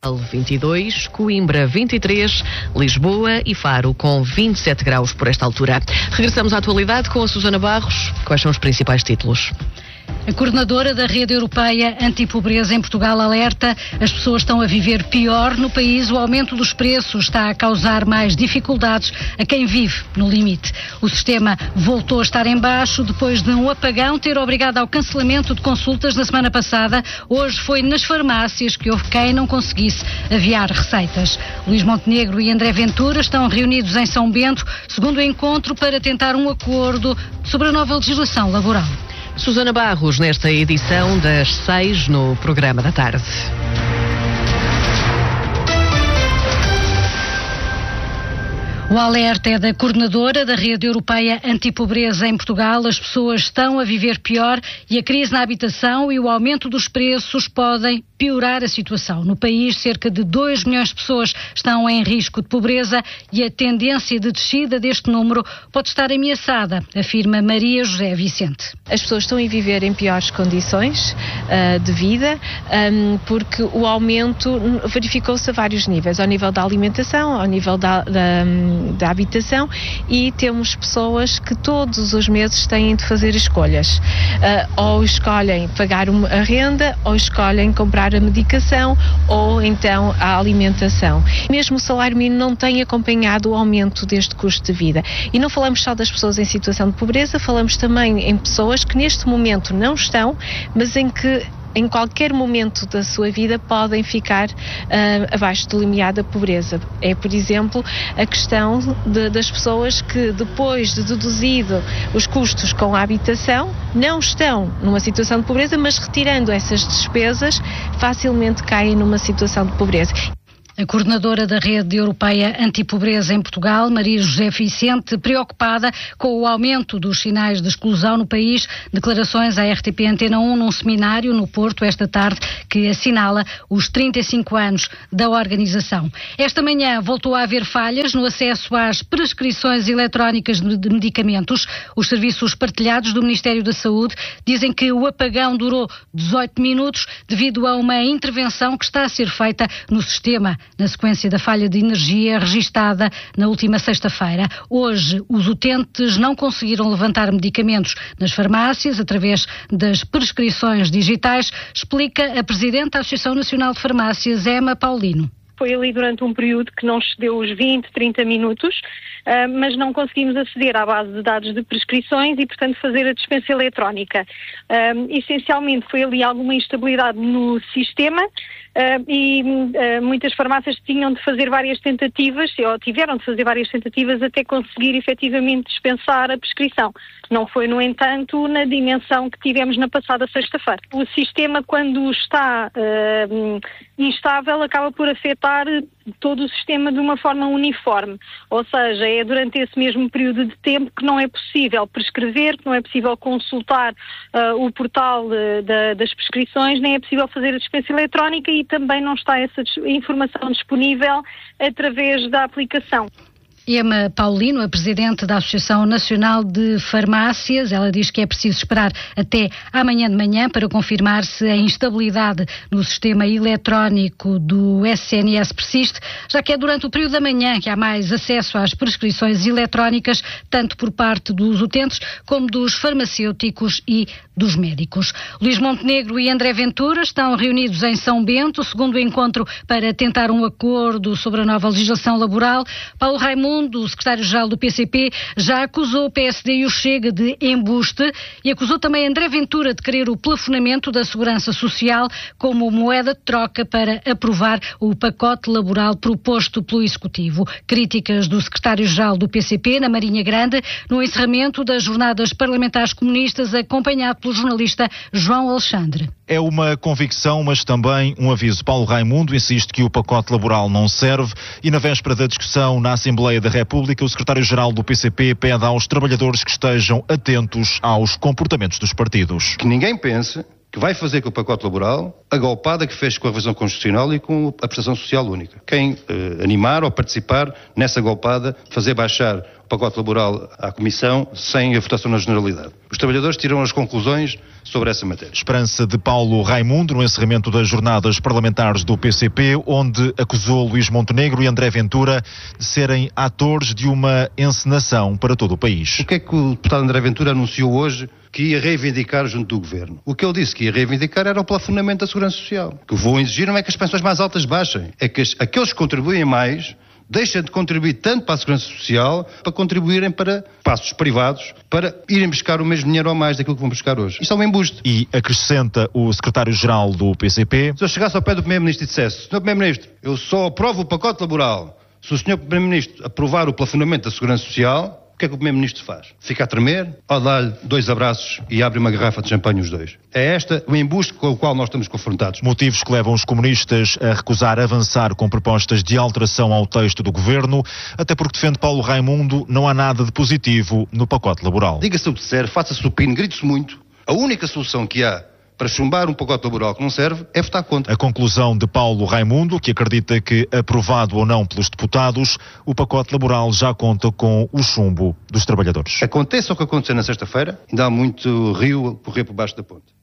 22, Coimbra 23, Lisboa e Faro com 27 graus por esta altura. Regressamos à atualidade com a Susana Barros. Quais são os principais títulos? A coordenadora da Rede Europeia Antipobreza em Portugal alerta: as pessoas estão a viver pior no país, o aumento dos preços está a causar mais dificuldades a quem vive no limite. O sistema voltou a estar em baixo depois de um apagão ter obrigado ao cancelamento de consultas na semana passada. Hoje foi nas farmácias que houve quem não conseguisse aviar receitas. Luís Montenegro e André Ventura estão reunidos em São Bento, segundo o encontro, para tentar um acordo sobre a nova legislação laboral. Susana Barros, nesta edição das 6 no programa da tarde. O alerta é da coordenadora da Rede Europeia Antipobreza em Portugal. As pessoas estão a viver pior e a crise na habitação e o aumento dos preços podem piorar a situação. No país, cerca de 2 milhões de pessoas estão em risco de pobreza e a tendência de descida deste número pode estar ameaçada, afirma Maria José Vicente. As pessoas estão a viver em piores condições de vida, porque o aumento verificou-se a vários níveis, ao nível da alimentação, ao nível da habitação, e temos pessoas que todos os meses têm de fazer escolhas. Ou escolhem pagar a renda, ou escolhem comprar a medicação, ou então a alimentação. Mesmo o salário mínimo não tem acompanhado o aumento deste custo de vida. E não falamos só das pessoas em situação de pobreza, falamos também em pessoas que neste momento não estão, mas em que em qualquer momento da sua vida podem ficar abaixo do limiar da pobreza. É, por exemplo, a questão das pessoas que, depois de deduzido os custos com a habitação, não estão numa situação de pobreza, mas retirando essas despesas, facilmente caem numa situação de pobreza. A coordenadora da Rede Europeia Antipobreza em Portugal, Maria José Vicente, preocupada com o aumento dos sinais de exclusão no país. Declarações à RTP Antena 1 num seminário no Porto esta tarde que assinala os 35 anos da organização. Esta manhã voltou a haver falhas no acesso às prescrições eletrónicas de medicamentos. Os serviços partilhados do Ministério da Saúde dizem que o apagão durou 18 minutos devido a uma intervenção que está a ser feita no sistema, na sequência da falha de energia registada na última sexta-feira. Hoje, os utentes não conseguiram levantar medicamentos nas farmácias através das prescrições digitais, explica a Presidente da Associação Nacional de Farmácias, Emma Paulino. Foi ali durante um período que não excedeu os 20, 30 minutos, mas não conseguimos aceder à base de dados de prescrições e, portanto, fazer a dispensa eletrónica. Essencialmente foi ali alguma instabilidade no sistema e muitas farmácias tinham de fazer várias tentativas, ou tiveram de fazer várias tentativas até conseguir efetivamente dispensar a prescrição. Não foi, no entanto, na dimensão que tivemos na passada sexta-feira. O sistema, quando está instável, acaba por afetar todo o sistema de uma forma uniforme. Ou seja, é durante esse mesmo período de tempo que não é possível prescrever, que não é possível consultar o portal das prescrições, nem é possível fazer a dispensa eletrónica e também não está essa informação disponível através da aplicação. Emma Paulino, a Presidente da Associação Nacional de Farmácias, ela diz que é preciso esperar até amanhã de manhã para confirmar se a instabilidade no sistema eletrónico do SNS persiste, já que é durante o período da manhã que há mais acesso às prescrições eletrónicas, tanto por parte dos utentes como dos farmacêuticos e dos médicos. Luís Montenegro e André Ventura estão reunidos em São Bento, segundo o encontro para tentar um acordo sobre a nova legislação laboral. Paulo Raimundo, o secretário-geral do PCP, já acusou o PSD e o Chega de embuste e acusou também André Ventura de querer o plafonamento da segurança social como moeda de troca para aprovar o pacote laboral proposto pelo Executivo. Críticas do secretário-geral do PCP na Marinha Grande no encerramento das jornadas parlamentares comunistas, acompanhado pelo jornalista João Alexandre. É uma convicção, mas também um aviso. Paulo Raimundo insiste que o pacote laboral não serve e na véspera da discussão na Assembleia da República, o secretário-geral do PCP pede aos trabalhadores que estejam atentos aos comportamentos dos partidos. Que ninguém pense que vai fazer com o pacote laboral a golpada que fez com a revisão constitucional e com a prestação social única. Quem animar ou participar nessa golpada, fazer baixar o pacote laboral à Comissão sem a votação na Generalidade. Os trabalhadores tiram as conclusões sobre essa matéria. Esperança de Paulo Raimundo no encerramento das jornadas parlamentares do PCP, onde acusou Luís Montenegro e André Ventura de serem atores de uma encenação para todo o país. O que é que o deputado André Ventura anunciou hoje que ia reivindicar junto do Governo? O que ele disse que ia reivindicar era o plafonamento da Segurança Social. O que vou exigir não é que as pensões mais altas baixem, é que aqueles que contribuem mais deixem de contribuir tanto para a Segurança Social para contribuírem para passos privados, para irem buscar o mesmo dinheiro ou mais daquilo que vão buscar hoje. Isto é um embuste. E acrescenta o secretário-geral do PCP. Se eu chegasse ao pé do Primeiro-Ministro e dissesse: Sr. Primeiro-Ministro, eu só aprovo o pacote laboral se o Sr. Primeiro-Ministro aprovar o plafonamento da Segurança Social, o que é que o Primeiro-Ministro faz? Fica a tremer ou dá-lhe 2 abraços e abre uma garrafa de champanhe os dois? É este o embuste com o qual nós estamos confrontados. Motivos que levam os comunistas a recusar avançar com propostas de alteração ao texto do Governo, até porque, defende Paulo Raimundo, não há nada de positivo no pacote laboral. Diga-se o que disser, faça-se o pino, grite-se muito. A única solução que há para chumbar um pacote laboral que não serve é votar contra. A conclusão de Paulo Raimundo, que acredita que, aprovado ou não pelos deputados, o pacote laboral já conta com o chumbo dos trabalhadores. Aconteça o que aconteceu na sexta-feira, ainda há muito rio a correr por baixo da ponte.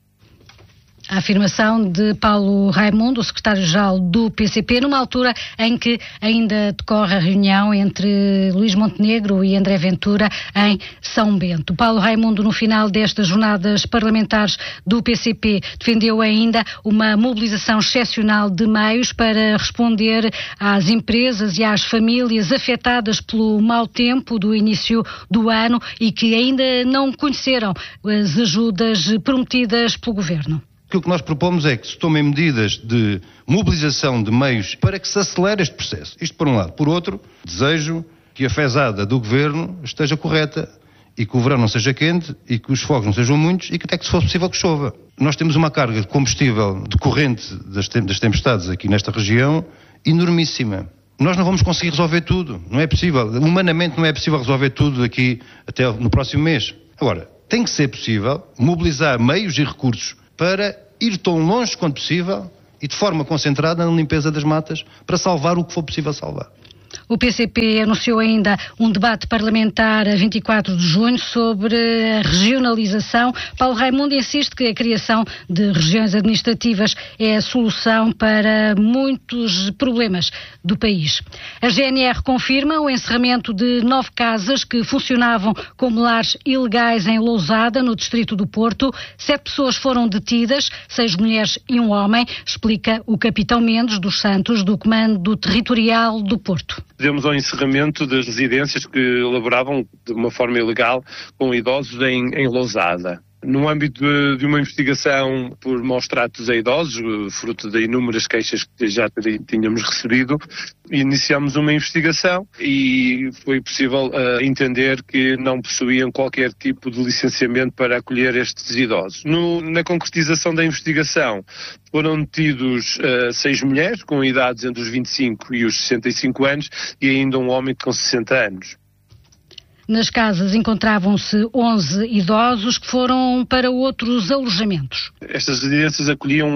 A afirmação de Paulo Raimundo, o secretário-geral do PCP, numa altura em que ainda decorre a reunião entre Luís Montenegro e André Ventura em São Bento. Paulo Raimundo, no final destas jornadas parlamentares do PCP, defendeu ainda uma mobilização excepcional de meios para responder às empresas e às famílias afetadas pelo mau tempo do início do ano e que ainda não conheceram as ajudas prometidas pelo Governo. O que nós propomos é que se tomem medidas de mobilização de meios para que se acelere este processo. Isto por um lado. Por outro, desejo que a fezada do Governo esteja correta e que o verão não seja quente e que os fogos não sejam muitos e que até que, se for possível, que chova. Nós temos uma carga de combustível decorrente das tempestades aqui nesta região enormíssima. Nós não vamos conseguir resolver tudo. Não é possível. Humanamente não é possível resolver tudo aqui até no próximo mês. Agora, tem que ser possível mobilizar meios e recursos para ir tão longe quanto possível e de forma concentrada na limpeza das matas para salvar o que for possível salvar. O PCP anunciou ainda um debate parlamentar a 24 de junho sobre a regionalização. Paulo Raimundo insiste que a criação de regiões administrativas é a solução para muitos problemas do país. A GNR confirma o encerramento de 9 casas que funcionavam como lares ilegais em Lousada, no distrito do Porto. 7 pessoas foram detidas, 6 mulheres e um homem, explica o capitão Mendes dos Santos, do Comando Territorial do Porto. Pedimos ao encerramento das residências que laboravam de uma forma ilegal com idosos em Lousada. No âmbito de uma investigação por maus tratos a idosos, fruto de inúmeras queixas que já tínhamos recebido, iniciamos uma investigação e foi possível entender que não possuíam qualquer tipo de licenciamento para acolher estes idosos. Na concretização da investigação foram detidos 6 mulheres com idades entre os 25 e os 65 anos e ainda um homem com 60 anos. Nas casas encontravam-se 11 idosos que foram para outros alojamentos. Estas residências acolhiam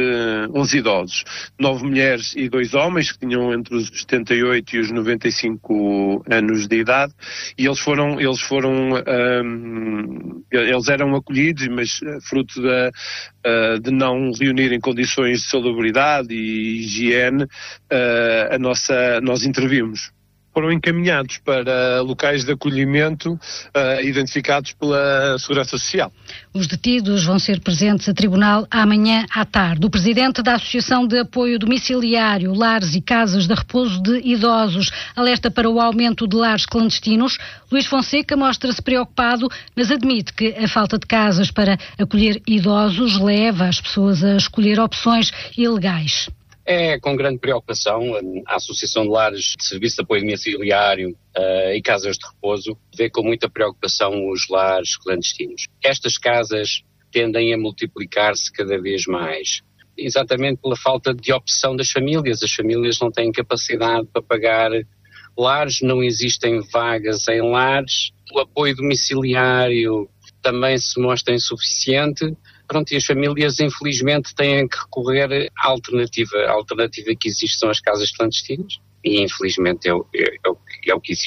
11 idosos, 9 mulheres e 2 homens que tinham entre os 78 e os 95 anos de idade e eles eram acolhidos, mas fruto de não reunirem condições de salubridade e higiene, nós intervimos. Foram encaminhados para locais de acolhimento identificados pela Segurança Social. Os detidos vão ser presentes a tribunal amanhã à tarde. O presidente da Associação de Apoio Domiciliário, Lares e Casas de Repouso de Idosos alerta para o aumento de lares clandestinos. Luís Fonseca mostra-se preocupado, mas admite que a falta de casas para acolher idosos leva as pessoas a escolher opções ilegais. É com grande preocupação a Associação de Lares de Serviço de Apoio Domiciliário e Casas de Repouso vê com muita preocupação os lares clandestinos. Estas casas tendem a multiplicar-se cada vez mais, exatamente pela falta de opção das famílias. As famílias não têm capacidade para pagar lares, não existem vagas em lares, o apoio domiciliário também se mostra insuficiente. E as famílias, infelizmente, têm que recorrer à alternativa. A alternativa que existe são as casas clandestinas e, infelizmente, é o que existe.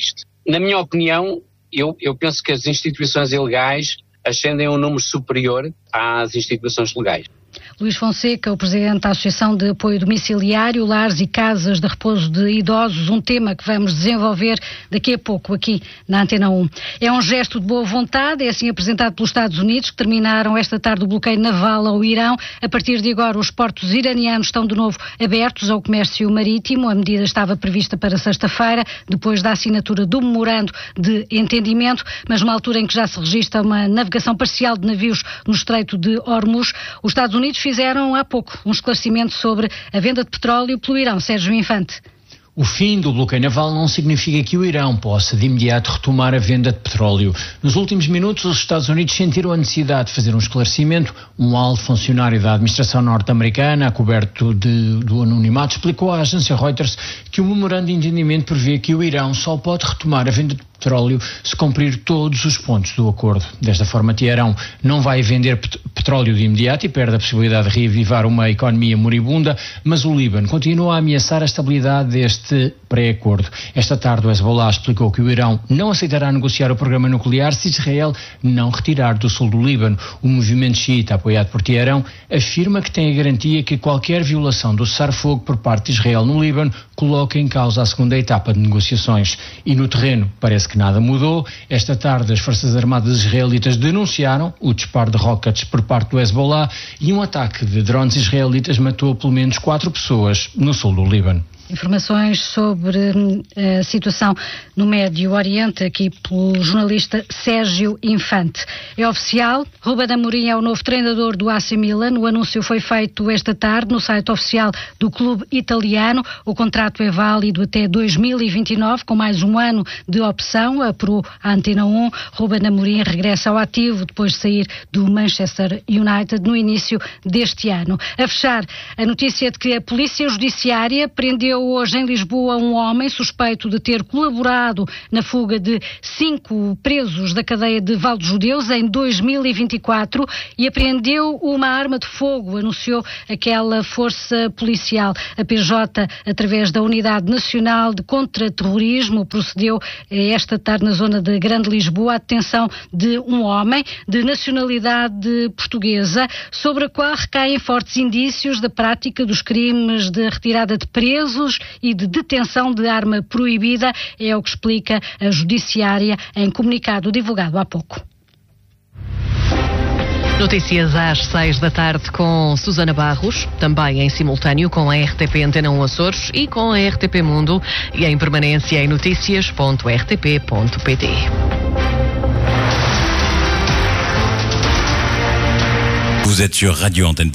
Na minha opinião, eu penso que as instituições ilegais ascendem a um número superior às instituições legais. Luís Fonseca, o presidente da Associação de Apoio Domiciliário, Lares e Casas de Repouso de Idosos, um tema que vamos desenvolver daqui a pouco aqui na Antena 1. É um gesto de boa vontade, é assim apresentado pelos Estados Unidos, que terminaram esta tarde o bloqueio naval ao Irão. A partir de agora, os portos iranianos estão de novo abertos ao comércio marítimo. A medida estava prevista para sexta-feira, depois da assinatura do memorando de entendimento, mas numa altura em que já se registra uma navegação parcial de navios no Estreito de Hormuz. Os Estados Unidos fizeram há pouco um esclarecimento sobre a venda de petróleo pelo Irão. Sérgio Infante. O fim do bloqueio naval não significa que o Irão possa de imediato retomar a venda de petróleo. Nos últimos minutos, os Estados Unidos sentiram a necessidade de fazer um esclarecimento. Um alto funcionário da administração norte-americana, coberto do anonimato, explicou à agência Reuters que o memorando de entendimento prevê que o Irão só pode retomar a venda de petróleo se cumprir todos os pontos do acordo. Desta forma, Teherão não vai vender petróleo de imediato e perde a possibilidade de reavivar uma economia moribunda, mas o Líbano continua a ameaçar a estabilidade deste pré-acordo. Esta tarde o Hezbollah explicou que o Irão não aceitará negociar o programa nuclear se Israel não retirar do sul do Líbano. O movimento xiita, apoiado por Teherão, afirma que tem a garantia que qualquer violação do cessar-fogo por parte de Israel no Líbano coloca em causa a segunda etapa de negociações. E no terreno parece que nada mudou. Esta tarde as Forças Armadas israelitas denunciaram o disparo de rockets por parte do Hezbollah e um ataque de drones israelitas matou pelo menos 4 pessoas no sul do Líbano. Informações sobre a situação no Médio Oriente, aqui pelo jornalista Sérgio Infante. É oficial, Ruben Amorim é o novo treinador do AC Milan. O anúncio foi feito esta tarde no site oficial do clube italiano. O contrato é válido até 2029, com mais um ano de opção. Apurou a Antena 1. Ruben Amorim regressa ao ativo depois de sair do Manchester United no início deste ano. A fechar, a notícia de que a Polícia Judiciária prendeu hoje em Lisboa um homem suspeito de ter colaborado na fuga de 5 presos da cadeia de Val dos Judeus em 2024 e apreendeu uma arma de fogo, anunciou aquela força policial. A PJ, através da Unidade Nacional de Contra-Terrorismo, procedeu esta tarde na zona de Grande Lisboa à detenção de um homem de nacionalidade portuguesa, sobre a qual recaem fortes indícios da prática dos crimes de retirada de presos e de detenção de arma proibida, é o que explica a Judiciária em comunicado divulgado há pouco. Notícias às 6 da tarde com Susana Barros, também em simultâneo com a RTP Antena 1 Açores e com a RTP Mundo e em permanência em noticias.rtp.pt. Vous êtes sur Radio Antenne